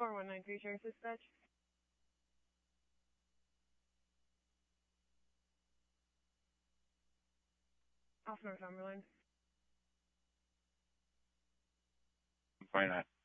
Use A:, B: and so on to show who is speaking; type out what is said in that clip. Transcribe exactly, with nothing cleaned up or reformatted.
A: four one nine three, Sheriff's Dispatch. Off Northumberland.
B: Why not?